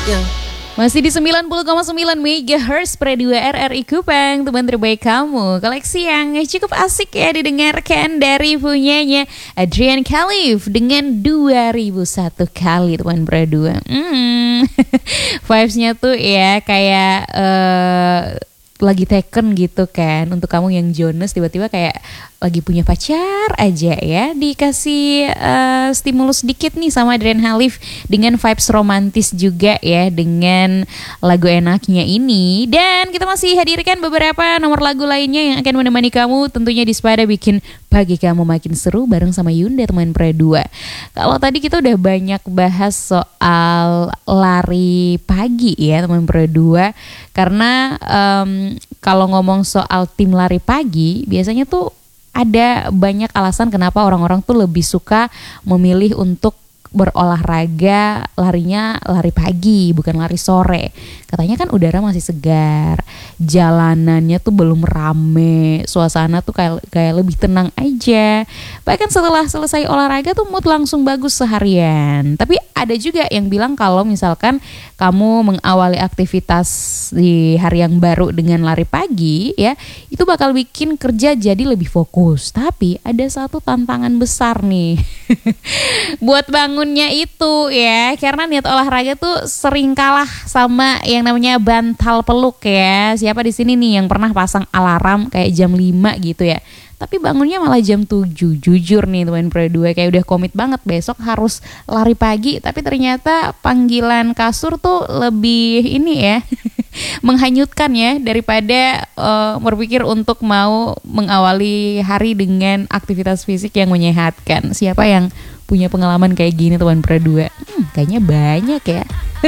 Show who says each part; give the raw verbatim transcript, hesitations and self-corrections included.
Speaker 1: Masih di sembilan puluh koma sembilan megahertz Pre dua R R I Kupang, teman terbaik kamu. Koleksi yang cukup asik ya didengarkan dari punyanya Adrian Khalif dengan dua ribu satu kali teman Pre dua. Hmm. Vibes-nya tuh ya kayak uh, lagi taken gitu kan. Untuk kamu yang Jonas tiba-tiba kayak lagi punya pacar aja ya, dikasih uh, stimulus sedikit nih sama Adrian Khalif dengan vibes romantis juga ya dengan lagu enaknya ini. Dan kita masih hadirkan beberapa nomor lagu lainnya yang akan menemani kamu tentunya di Sepada bikin pagi kamu makin seru bareng sama Yunda teman Pre dua. Kalau tadi kita udah banyak bahas soal lari pagi ya teman Pre dua, karena um, kalau ngomong soal tim lari pagi biasanya tuh ada banyak alasan kenapa orang-orang tuh lebih suka memilih untuk berolahraga larinya lari pagi bukan lari sore. Katanya kan udara masih segar, jalanannya tuh belum rame, suasana tuh kayak kayak lebih tenang aja. Bahkan setelah selesai olahraga tuh mood langsung bagus seharian. Tapi ada juga yang bilang kalau misalkan kamu mengawali aktivitas di hari yang baru dengan lari pagi ya, itu bakal bikin kerja jadi lebih fokus. Tapi ada satu tantangan besar nih buat bangunnya itu ya, karena niat olahraga tuh sering kalah sama yang namanya bantal peluk ya. Siapa di sini nih yang pernah pasang alarm kayak jam lima gitu ya, tapi bangunnya malah jam tujuh. Jujur nih teman Pre dua, kayak udah komit banget besok harus lari pagi, tapi ternyata panggilan kasur tuh lebih ini ya menghanyutkan ya daripada uh, berpikir untuk mau mengawali hari dengan aktivitas fisik yang menyehatkan. Siapa yang punya pengalaman kayak gini teman Pre dua? Hmm, kayaknya banyak ya.